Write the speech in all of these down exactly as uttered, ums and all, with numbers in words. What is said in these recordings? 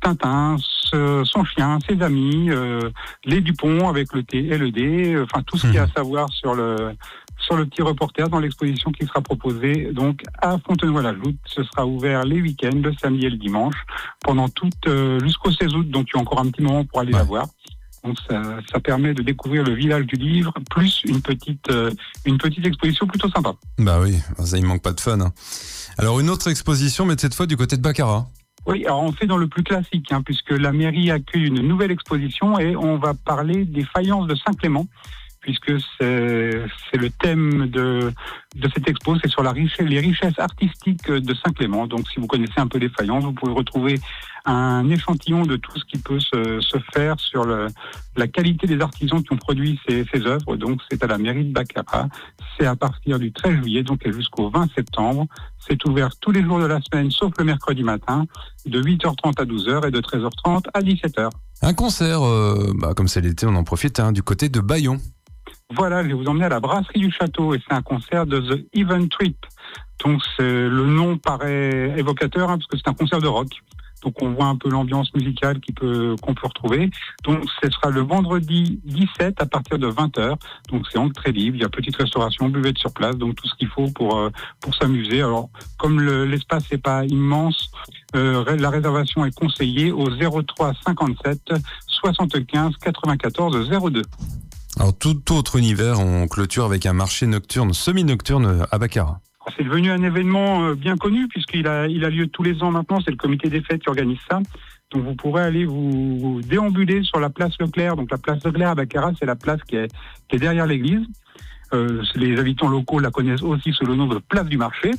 Tintin, ce- son chien, ses amis, euh, les Dupont avec le T et le D, euh, enfin tout ce qu'il y a à savoir sur le sur le petit reporter dans l'exposition qui sera proposée donc à Fontenoy-la-Joute. Ce sera ouvert les week-ends, le samedi et le dimanche, pendant toute euh, jusqu'au seize août, donc il y a encore un petit moment pour aller Ouais. la voir. Donc ça, ça permet de découvrir le village du livre, plus une petite, euh, une petite exposition plutôt sympa. Bah oui, ça il manque pas de fun. Hein. Alors une autre exposition, mais cette fois du côté de Baccarat. Oui, alors on fait dans le plus classique, hein, puisque la mairie accueille une nouvelle exposition et on va parler des faïences de Saint-Clément, puisque c'est, c'est le thème de, de cette expo, c'est sur la richesse, les richesses artistiques de Saint-Clément. Donc si vous connaissez un peu les faïences, vous pouvez retrouver un échantillon de tout ce qui peut se, se faire sur le, la qualité des artisans qui ont produit ces, ces œuvres. Donc c'est à la mairie de Baccarat. C'est à partir du treize juillet, donc et jusqu'au vingt septembre. C'est ouvert tous les jours de la semaine, sauf le mercredi matin, de huit heures trente à douze heures et de treize heures trente à dix-sept heures. Un concert, euh, bah, comme c'est l'été, on en profite, hein, du côté de Bayon. Voilà, je vais vous emmener à la brasserie du château et c'est un concert de The Even Trip. Donc c'est, le nom paraît évocateur, hein, parce que c'est un concert de rock. Donc on voit un peu l'ambiance musicale qui peut, qu'on peut retrouver. Donc ce sera le vendredi dix-sept à partir de vingt heures. Donc c'est entrée libre, il y a petite restauration, buvette sur place, donc tout ce qu'il faut pour, euh, pour s'amuser. Alors comme le, l'espace n'est pas immense, euh, la réservation est conseillée au zéro trois cinquante-sept soixante-quinze quatre-vingt-quatorze zéro deux. Alors tout autre univers, on clôture avec un marché nocturne, semi-nocturne à Baccarat. C'est devenu un événement euh, bien connu puisqu'il a, il a lieu tous les ans maintenant. C'est le comité des fêtes qui organise ça. Donc vous pourrez aller vous, vous déambuler sur la place Leclerc. Donc la place Leclerc à Baccarat, c'est la place qui est, qui est derrière l'église. Euh, les habitants locaux la connaissent aussi sous le nom de place du marché.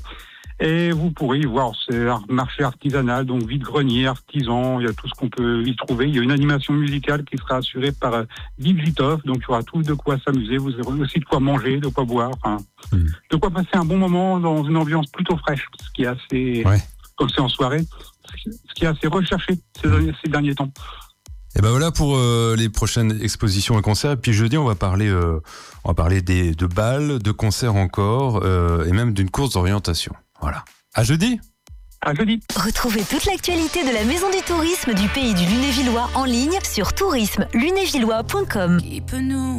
Et vous pourrez y voir, c'est un marché artisanal, donc vide-grenier, artisan, il y a tout ce qu'on peut y trouver. Il y a une animation musicale qui sera assurée par euh, Guy Gitov, donc il y aura tout de quoi s'amuser, vous aurez aussi de quoi manger, de quoi boire, enfin, mmh. de quoi passer un bon moment dans une ambiance plutôt fraîche, ce qui est assez, ouais. comme c'est en soirée, ce qui est assez recherché ces, mmh. ces derniers temps. Et ben voilà pour euh, les prochaines expositions et concerts. Et puis jeudi, on va parler, euh, on va parler des, de balles, de concerts encore, euh, et même d'une course d'orientation. Voilà. À jeudi. À jeudi. Retrouvez toute l'actualité de la Maison du Tourisme du Pays du Lunévillois en ligne sur tourisme lunévillois point com.